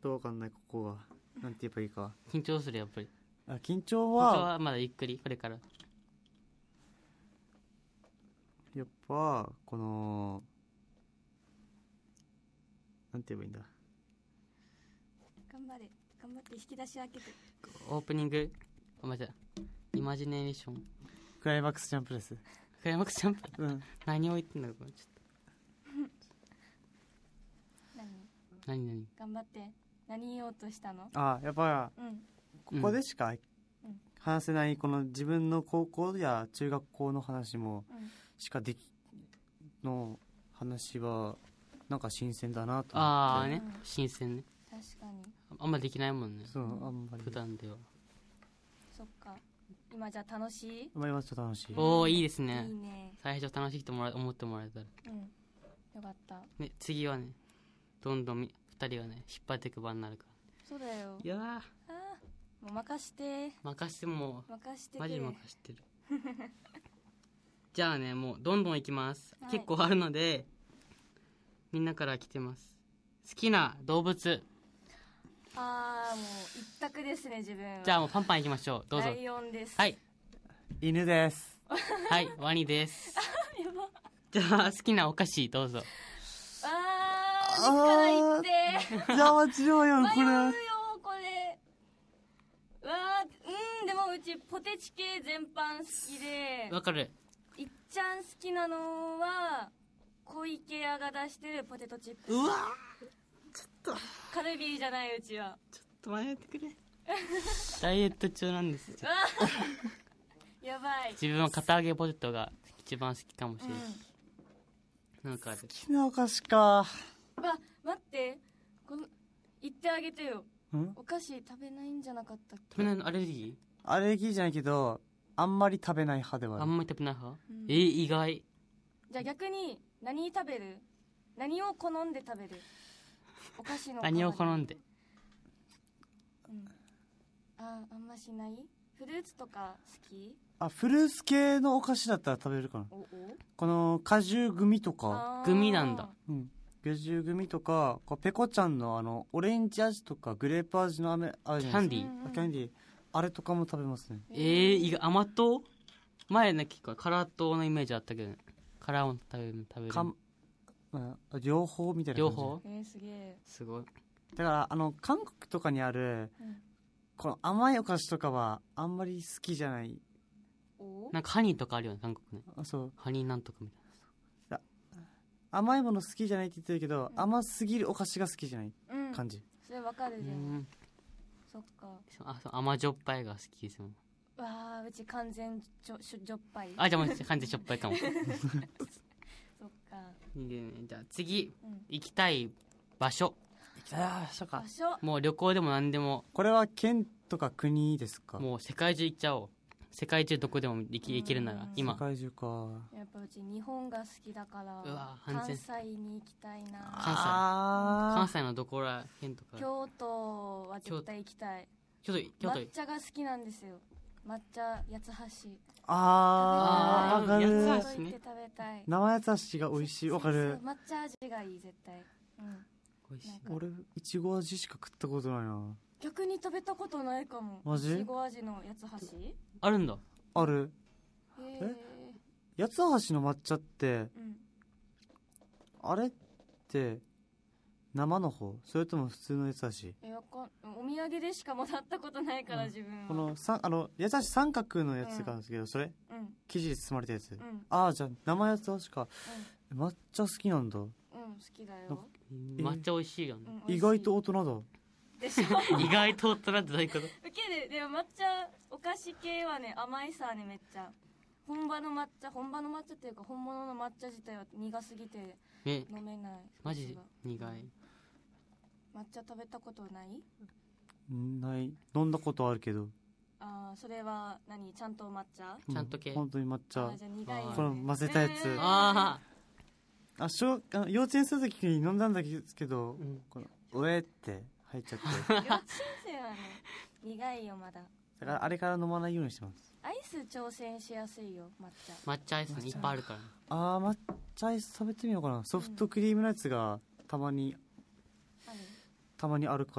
とわかんない、ここがなんて言えばいいか。 緊張するやっぱり。 緊張ここははまだゆっくりこれから。 やっぱこのなんて言えばいいんだ。 頑張って引き出し開けて。 オープニングごめんなさい、イマジネーションクライマックスジャンプです。 クライマックスジャンプ、何を言ってんだろう、ちょっと何頑張って。何言おうとしたの？ やっぱ、ここでしか話せないこの自分の高校や中学校の話もしかの話はなんか新鮮だなと思って。 新鮮ね。 確かにあんまできないもんね。 そう、あんまり普段では。 そっか。今じゃ楽しい？ 今ちょっと楽しい。 おー、いいですね。 いいね。 最初楽しいと思ってもらえたら。 よかった。 ね、次はね、どんどん二人はね、引っ張っていく場になるから。 そうだよ。 いやもう任して。 任してもう。 任してマジ任してる。じゃあね、もうどんどんいきます。結構あるので、みんなから来てます。好きな動物。 もう一択ですね、自分は。 じゃあもうパンパンいきましょう。どうぞ。 ライオンです。 はい。 犬です。 はい、ワニです。 やば。 じゃあ好きなお菓子どうぞ。 力いって。 じゃあ待ちろよ、これ。 迷うよ、これ。でもうちポテチ系全般好きで。 わかる。 いっちゃん好きなのは、小池屋が出してるポテトチップス。 うわちょっと。 カルビーじゃない、うちは。 ちょっと待ってくれ。ダイエット中なんですよ。 やばい。 自分は片揚げポテトが一番好きかもしれない。なんかある。 好きなお菓子か。 待って。言ってあげてよ。お菓子食べないんじゃなかったっけ？ 食べないの？アレルギー？ アレルギーじゃないけど、あんまり食べない派ではある。 あんまり食べない派？意外。 じゃあ逆に、何食べる？何を好んで食べる？お菓子の。 何を好んで？ あんましない？フルーツとか好き？ フルーツ系のお菓子だったら食べるかな。この果汁グミとか。 グミなんだ。 果汁グミとか、ペコちゃんのオレンジ味とかグレープ味の飴あるじゃないですか。キャンディー。あれとかも食べますね。 意外。甘党？前ね、結構辛党のイメージあったけどね。辛を食べる。 両方みたいな感じ。 両方？ すげえ。 すごい。 だから韓国とかにある、この甘いお菓子とかはあんまり好きじゃない。 なんかハニーとかあるよね、韓国ね。 そう。 ハニーなんとかみたいな。 甘いもの好きじゃないって言ってるけど、甘すぎるお菓子が好きじゃない感じ。 それわかるじゃん。そっか。 甘じょっぱいが好きですもん。 うち完全じょっぱい。 じゃあもう完全しょっぱいかも。 そっか。 いいね。じゃあ次、行きたい場所。 場所か。 もう旅行でも何でも。 これは県とか国ですか？ もう世界中行っちゃおう。世界中どこでも行けるなら今。 世界中か。 やっぱうち日本が好きだから、関西に行きたいな。 関西のどこら辺とか？ 京都は絶対行きたい。 京都。 抹茶が好きなんですよ。抹茶八つ橋。 わかる。 八つ橋ね。食べたい。 生八つ橋が美味しい。わかる。 抹茶味がいい、絶対。 美味しい。 俺いちご味しか食ったことないな。 逆に食べたことないかも。 マジ？ いちご味の八つ橋あるんだ。 ある。八つ橋の抹茶って、あれって生の方？それとも普通の八つ橋？ お土産でしかもらったことないから、自分は。 この八つ橋三角のやつがあるんですけど、それ生地で包まれたやつ。じゃあ生八つ橋か。抹茶好きなんだ。 好きだよ。 抹茶美味しいよね。 意外と大人だ。 でしょ？ 意外と大人ってどういうこと？ ウケる。でも抹茶、お菓子系はね、甘いさね、めっちゃ。本場の抹茶っていうか、本物の抹茶自体は苦すぎて飲めない。 マジ苦い。 抹茶食べたことない？ ない。飲んだことあるけど。 それはちゃんと抹茶？ ちゃんと系？ 本当に抹茶。 じゃあ苦い。 この混ぜたやつ。幼稚園するときに飲んだんだけど、って入っちゃって。 幼稚園生はね、苦いよ、まだ。 だからあれから飲まないようにしてます。 アイス挑戦しやすいよ、抹茶。 抹茶アイスいっぱいあるから。 抹茶アイス食べてみようかな。ソフトクリームのやつがたまにあるから。